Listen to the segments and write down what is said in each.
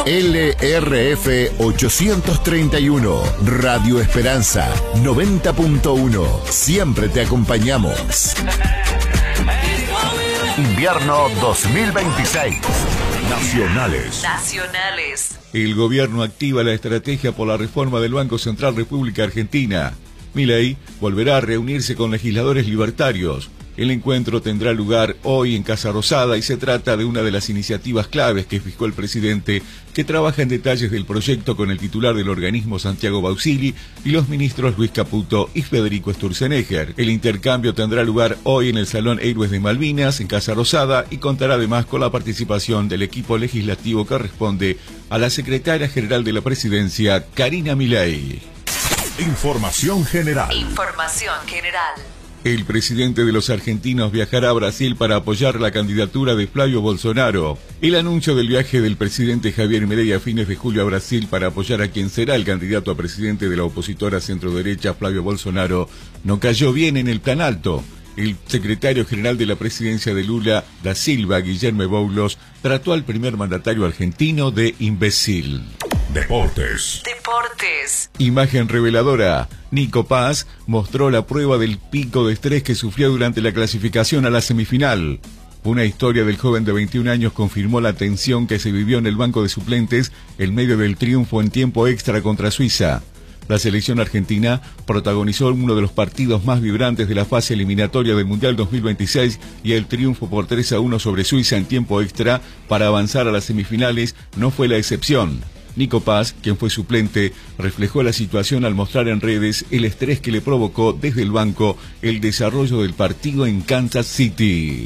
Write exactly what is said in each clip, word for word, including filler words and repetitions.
L R F ochocientos treinta y uno, Radio Esperanza noventa punto uno. Siempre te acompañamos. Invierno dos mil veintiséis. Nacionales. Nacionales. El gobierno activa la estrategia por la reforma del Banco Central República Argentina. Milei volverá a reunirse con legisladores libertarios. El encuentro tendrá lugar hoy en Casa Rosada y se trata de una de las iniciativas claves que fijó el presidente, que trabaja en detalles del proyecto con el titular del organismo Santiago Bausili y los ministros Luis Caputo y Federico Sturzenegger. El intercambio tendrá lugar hoy en el Salón Héroes de Malvinas, en Casa Rosada, y contará además con la participación del equipo legislativo que responde a la secretaria general de la presidencia, Karina Milei. Información general. Información general. El presidente de los argentinos viajará a Brasil para apoyar la candidatura de Flavio Bolsonaro. El anuncio del viaje del presidente Javier Milei a fines de julio a Brasil para apoyar a quien será el candidato a presidente de la opositora centroderecha Flavio Bolsonaro no cayó bien en el plan alto. El secretario general de la presidencia de Lula da Silva, Guillermo Boulos, trató al primer mandatario argentino de imbécil. Deportes. Deportes. Imagen reveladora. Nico Paz mostró la prueba del pico de estrés que sufrió durante la clasificación a la semifinal. Una historia del joven de veintiún años confirmó la tensión que se vivió en el banco de suplentes en medio del triunfo en tiempo extra contra Suiza. La selección argentina protagonizó uno de los partidos más vibrantes de la fase eliminatoria del Mundial dos mil veintiséis y el triunfo por tres a uno sobre Suiza en tiempo extra para avanzar a las semifinales no fue la excepción. Nico Paz, quien fue suplente, reflejó la situación al mostrar en redes el estrés que le provocó desde el banco el desarrollo del partido en Kansas City.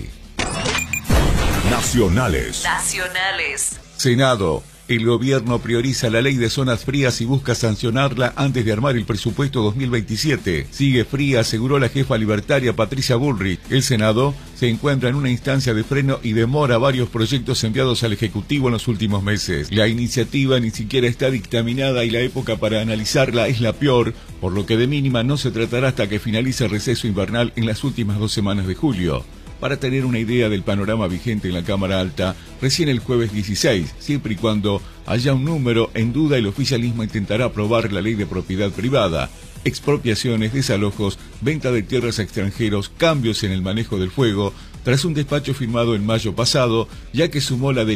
Nacionales. Nacionales. Senado. El gobierno prioriza la ley de zonas frías y busca sancionarla antes de armar el presupuesto dos mil veintisiete. Sigue fría, aseguró la jefa libertaria Patricia Bullrich. El Senado se encuentra en una instancia de freno y demora varios proyectos enviados al Ejecutivo en los últimos meses. La iniciativa ni siquiera está dictaminada y la época para analizarla es la peor, por lo que de mínima no se tratará hasta que finalice el receso invernal en las últimas dos semanas de julio. Para tener una idea del panorama vigente en la Cámara Alta, recién el jueves dieciséis, siempre y cuando haya un número en duda, el oficialismo intentará aprobar la ley de propiedad privada, expropiaciones, desalojos, venta de tierras a extranjeros, cambios en el manejo del fuego, tras un despacho firmado en mayo pasado, ya que sumó la